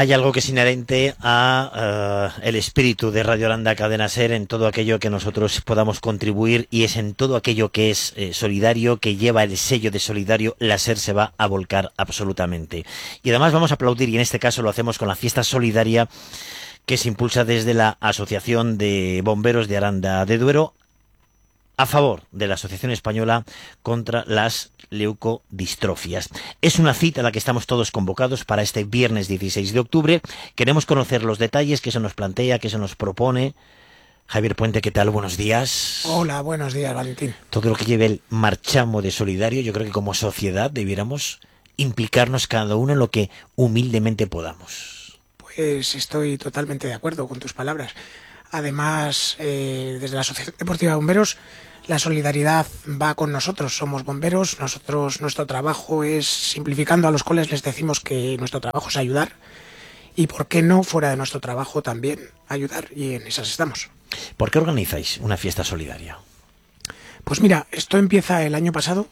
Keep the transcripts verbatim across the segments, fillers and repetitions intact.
Hay algo que es inherente a uh, el espíritu de Radio Holanda Cadena Ser en todo aquello que nosotros podamos contribuir, y es en todo aquello que es eh, solidario, que lleva el sello de solidario. La Ser se va a volcar absolutamente. Y además vamos a aplaudir, y en este caso lo hacemos con la fiesta solidaria que se impulsa desde la Asociación de Bomberos de Aranda de Duero, a favor de la Asociación Española contra las Leucodistrofias. Es una cita a la que estamos todos convocados para este viernes dieciséis de octubre. Queremos conocer los detalles, qué se nos plantea, qué se nos propone. Javier Puente, ¿qué tal? Buenos días. Hola, buenos días, Valentín. Todo lo que lleve el marchamo de solidario, yo creo que como sociedad debiéramos implicarnos cada uno en lo que humildemente podamos. Pues estoy totalmente de acuerdo con tus palabras. Además, eh, desde la Asociación Deportiva de Bomberos, la solidaridad va con nosotros. Somos bomberos, nosotros, nuestro trabajo es, simplificando a los coles, les decimos que nuestro trabajo es ayudar, y por qué no, fuera de nuestro trabajo también ayudar, y en esas estamos. ¿Por qué organizáis una fiesta solidaria? Pues mira, esto empieza el año pasado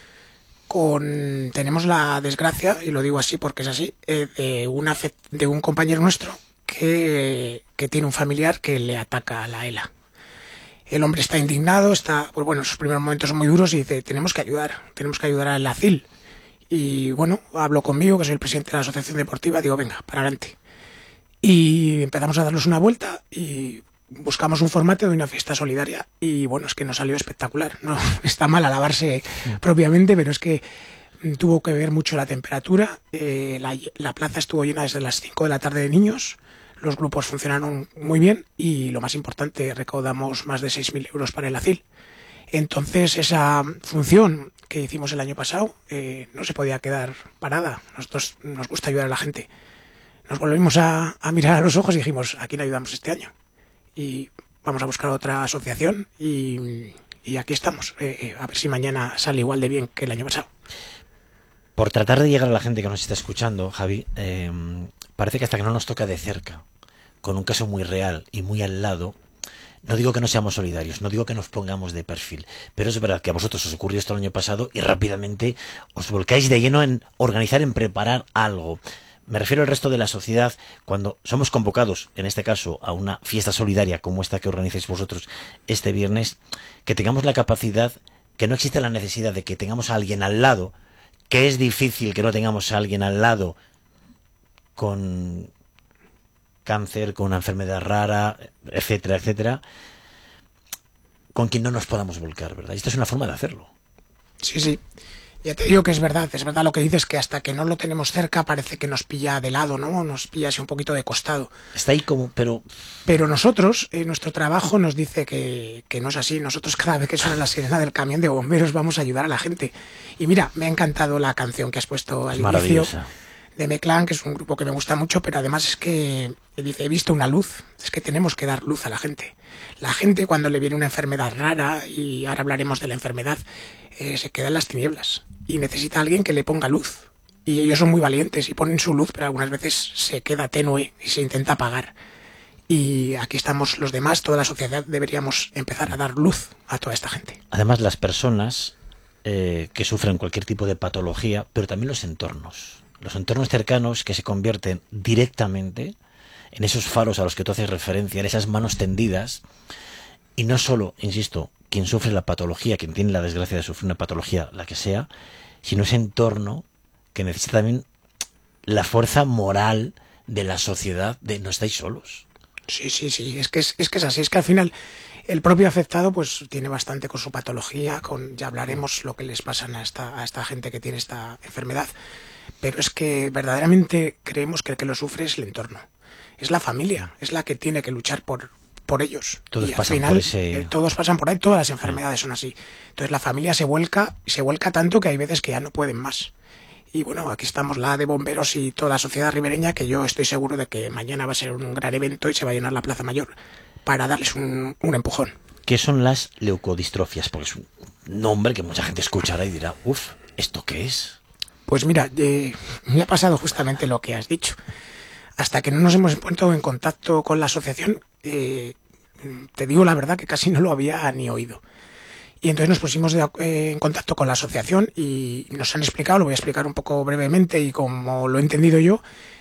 con, tenemos la desgracia, y lo digo así porque es así, eh, de, una fe, de un compañero nuestro que, que tiene un familiar que le ataca a la ELA. El hombre está indignado, está, pues bueno, sus primeros momentos son muy duros y dice, tenemos que ayudar, tenemos que ayudar a la C I L. Y bueno, habló conmigo, que soy el presidente de la Asociación Deportiva, digo, venga, para adelante. Y empezamos a darnos una vuelta y buscamos un formato de una fiesta solidaria, y bueno, es que nos salió espectacular. No está mal alabarse propiamente, pero es que tuvo que ver mucho la temperatura. Eh, la, la plaza estuvo llena desde las cinco de la tarde de niños. Los grupos funcionaron muy bien y, lo más importante, recaudamos más de seis mil euros para el A C I L. Entonces, esa función que hicimos el año pasado eh, no se podía quedar parada. Nosotros nos gusta ayudar a la gente. Nos volvimos a, a mirar a los ojos y dijimos, ¿a quién ayudamos este año? Y vamos a buscar otra asociación y, y aquí estamos. Eh, a ver si mañana sale igual de bien que el año pasado. Por tratar de llegar a la gente que nos está escuchando, Javi, eh, parece que hasta que no nos toca de cerca, con un caso muy real y muy al lado, no digo que no seamos solidarios, no digo que nos pongamos de perfil, pero es verdad que a vosotros os ocurrió esto el año pasado y rápidamente os volcáis de lleno en organizar, en preparar algo. Me refiero al resto de la sociedad, cuando somos convocados, en este caso, a una fiesta solidaria como esta que organizáis vosotros este viernes, que tengamos la capacidad, que no existe la necesidad de que tengamos a alguien al lado, que es difícil que no tengamos a alguien al lado con cáncer, con una enfermedad rara, etcétera, etcétera, con quien no nos podamos volcar, ¿verdad? Y esto es una forma de hacerlo. Sí, sí. Ya te digo que es verdad, es verdad lo que dices, que hasta que no lo tenemos cerca parece que nos pilla de lado, ¿no? Nos pilla así un poquito de costado. Está ahí como, pero... Pero nosotros, eh, nuestro trabajo nos dice que, que no es así. Nosotros cada vez que suena la sirena del camión de bomberos vamos a ayudar a la gente. Y mira, me ha encantado la canción que has puesto al inicio de Meclán, que es un grupo que me gusta mucho, pero además es que dice, he visto una luz. Es que tenemos que dar luz a la gente. La gente, cuando le viene una enfermedad rara, y ahora hablaremos de la enfermedad, eh, se queda en las tinieblas y necesita a alguien que le ponga luz. Y ellos son muy valientes y ponen su luz, pero algunas veces se queda tenue y se intenta apagar. Y aquí estamos los demás, toda la sociedad, deberíamos empezar a dar luz a toda esta gente. Además, las personas eh, que sufren cualquier tipo de patología, pero también los entornos. Los entornos cercanos que se convierten directamente en esos faros a los que tú haces referencia, en esas manos tendidas. Y no solo, insisto, quien sufre la patología, quien tiene la desgracia de sufrir una patología, la que sea, sino ese entorno que necesita también la fuerza moral de la sociedad de no estáis solos. Sí, sí, sí, es que es, es que es así, es que al final el propio afectado pues tiene bastante con su patología, con ya hablaremos lo que les pasa a esta, a esta gente que tiene esta enfermedad, pero es que verdaderamente creemos que el que lo sufre es el entorno, es la familia, es la que tiene que luchar por por ellos. Todos y al pasan final, por ese... eh, todos pasan por ahí, todas las enfermedades son así. Entonces la familia se vuelca, se vuelca tanto que hay veces que ya no pueden más. Y bueno, aquí estamos la de bomberos y toda la sociedad ribereña, que yo estoy seguro de que mañana va a ser un gran evento y se va a llenar la Plaza Mayor para darles un, un empujón. ¿Qué son las leucodistrofias? Porque es un nombre que mucha gente escuchará y dirá, uff, ¿esto qué es? Pues mira, eh, me ha pasado justamente lo que has dicho. Hasta que no nos hemos puesto en contacto con la asociación, eh, te digo la verdad que casi no lo había ni oído. Y entonces nos pusimos de, eh, en contacto con la asociación y nos han explicado, lo voy a explicar un poco brevemente y como lo he entendido yo,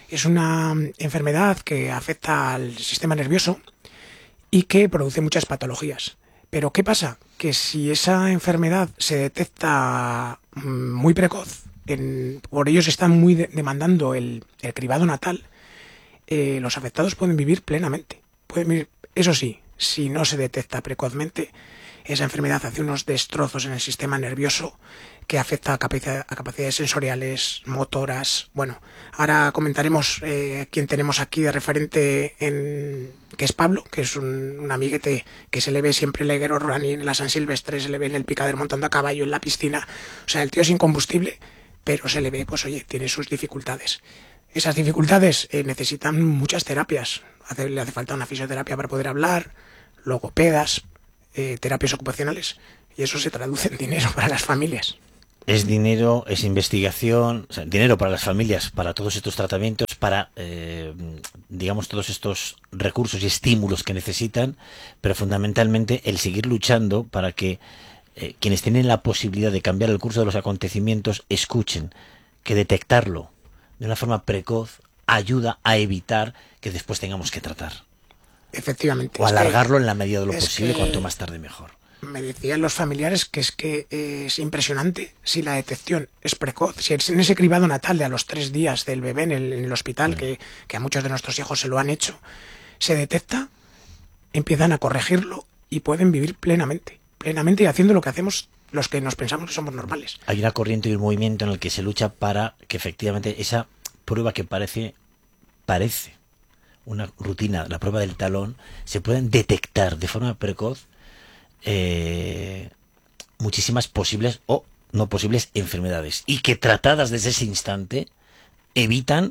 Es una enfermedad que afecta al sistema nervioso y que produce muchas patologías. Pero ¿qué pasa? Que si esa enfermedad se detecta muy precoz, en, por ello se está muy de, demandando el, el cribado natal, eh, los afectados pueden vivir plenamente. Pueden vivir, eso sí, si no se detecta precozmente, esa enfermedad hace unos destrozos en el sistema nervioso que afecta a, capacidad, a capacidades sensoriales, motoras. Bueno, ahora comentaremos eh, quién tenemos aquí de referente, en, que es Pablo, que es un, un amiguete que se le ve siempre en el Leguero Running, en la San Silvestre, se le ve en el Picader montando a caballo, en la piscina. O sea, el tío es incombustible, pero se le ve, pues oye, tiene sus dificultades. Esas dificultades eh, necesitan muchas terapias. Hace, le hace falta una fisioterapia para poder hablar, logopedas, eh, terapias ocupacionales, y eso se traduce en dinero para las familias. Es dinero, es investigación, o sea, dinero para las familias, para todos estos tratamientos, para, eh, digamos, todos estos recursos y estímulos que necesitan, pero fundamentalmente el seguir luchando para que eh, quienes tienen la posibilidad de cambiar el curso de los acontecimientos escuchen que detectarlo de una forma precoz ayuda a evitar que después tengamos que tratar. Efectivamente. O alargarlo que, en la medida de lo posible, que... cuanto más tarde mejor. Me decían los familiares que es que es impresionante si la detección es precoz, si en ese cribado natal de a los tres días del bebé en el, en el hospital, mm. que, que a muchos de nuestros hijos se lo han hecho, se detecta, empiezan a corregirlo y pueden vivir plenamente, plenamente y haciendo lo que hacemos los que nos pensamos que somos normales. Hay una corriente y un movimiento en el que se lucha para que efectivamente esa prueba que parece, parece una rutina, la prueba del talón, se pueden detectar de forma precoz Eh, muchísimas posibles o no posibles enfermedades y que tratadas desde ese instante evitan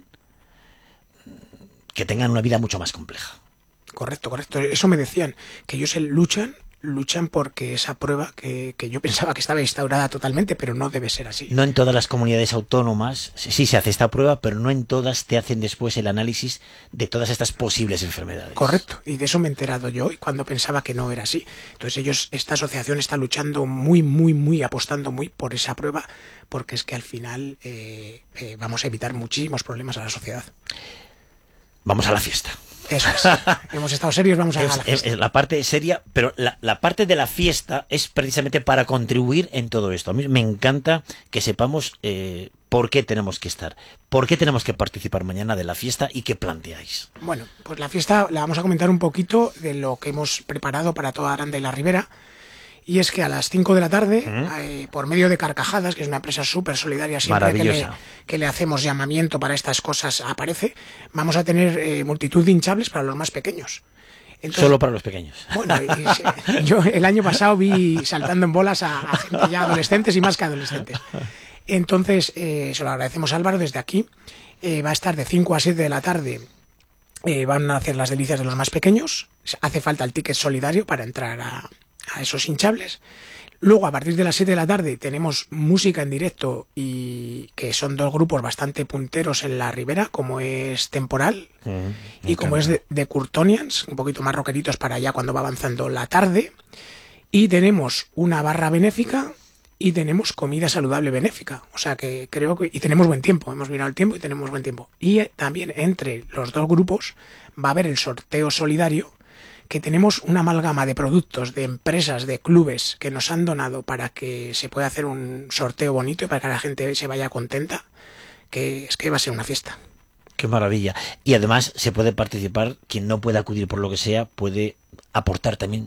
que tengan una vida mucho más compleja. Correcto, correcto. Eso me decían, que ellos luchan, luchan porque esa prueba que, que yo pensaba que estaba instaurada totalmente, pero no debe ser así. No en todas las comunidades autónomas sí se hace esta prueba, pero no en todas te hacen después el análisis de todas estas posibles enfermedades. Correcto, y de eso me he enterado yo y cuando pensaba que no era así. Entonces ellos, esta asociación está luchando muy, muy, muy, apostando muy por esa prueba, porque es que al final eh, eh, vamos a evitar muchísimos problemas a la sociedad. Vamos a la fiesta. Eso es. Hemos estado serios, vamos a es, la fiesta. Es la parte seria, pero la, la parte de la fiesta es precisamente para contribuir en todo esto. A mí me encanta que sepamos eh, por qué tenemos que estar, por qué tenemos que participar mañana de la fiesta y qué planteáis. Bueno, pues la fiesta la vamos a comentar un poquito de lo que hemos preparado para toda Aranda y la Ribera. Y es que a las cinco de la tarde, ¿Mm? eh, por medio de Carcajadas, que es una empresa súper solidaria, siempre que le, que le hacemos llamamiento para estas cosas aparece, vamos a tener eh, multitud de hinchables para los más pequeños. Entonces, solo para los pequeños. Bueno, y, y, yo el año pasado vi saltando en bolas a, a gente ya adolescentes y más que adolescentes. Entonces, eh, se lo agradecemos a Álvaro desde aquí. Eh, va a estar de cinco a siete de la tarde. Eh, van a hacer las delicias de los más pequeños. Hace falta el ticket solidario para entrar a... a esos hinchables. Luego a partir de las siete de la tarde tenemos música en directo y que son dos grupos bastante punteros en la Ribera, como es Temporal mm, y como es de, de Curtonians, un poquito más rockeritos para allá cuando va avanzando la tarde. Y tenemos una barra benéfica y tenemos comida saludable benéfica, o sea que creo que... y tenemos buen tiempo, hemos mirado el tiempo y tenemos buen tiempo. Y eh, también entre los dos grupos va a haber el sorteo solidario, que tenemos una amalgama de productos, de empresas, de clubes que nos han donado para que se pueda hacer un sorteo bonito y para que la gente se vaya contenta, que es que va a ser una fiesta. Qué maravilla. Y además se puede participar, quien no pueda acudir por lo que sea, puede aportar también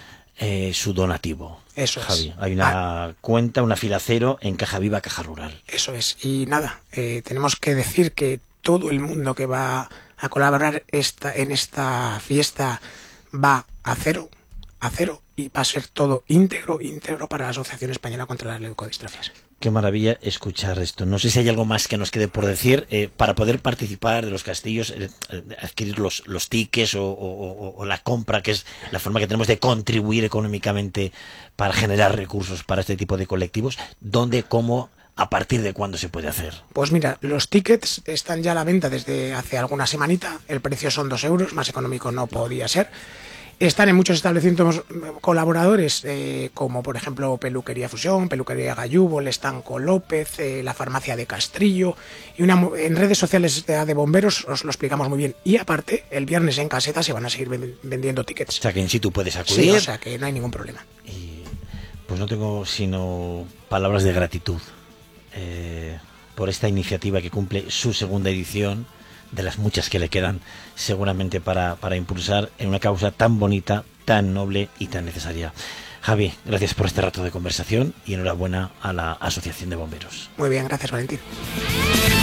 eh, su donativo. Eso es. Javi, hay una ah. cuenta, una fila cero en Caja Viva, Caja Rural. Eso es. Y nada, eh, tenemos que decir que todo el mundo que va a colaborar esta, en esta fiesta va a cero, a cero, y va a ser todo íntegro, íntegro para la Asociación Española contra las Leucodistrofias. Qué maravilla escuchar esto. No sé si hay algo más que nos quede por decir eh, para poder participar de los castillos, eh, adquirir los, los tickets o, o, o la compra, que es la forma que tenemos de contribuir económicamente para generar recursos para este tipo de colectivos. ¿Dónde, cómo, a partir de cuándo se puede hacer? Pues mira, los tickets están ya a la venta desde hace alguna semanita. El precio son dos euros, más económico no podía ser. Están en muchos establecimientos colaboradores, eh, como por ejemplo Peluquería Fusión, Peluquería Gallubo, el Estanco López, eh, la Farmacia de Castrillo, y una, en redes sociales de, de bomberos os lo explicamos muy bien. Y aparte, el viernes en caseta se van a seguir vendiendo tickets. O sea que en sí tú puedes acudir. Sí, o sea que no hay ningún problema. Y pues no tengo sino palabras de gratitud eh, por esta iniciativa que cumple su segunda edición, de las muchas que le quedan seguramente para, para impulsar en una causa tan bonita, tan noble y tan necesaria. Javi, gracias por este rato de conversación y enhorabuena a la Asociación de Bomberos. Muy bien, gracias, Valentín.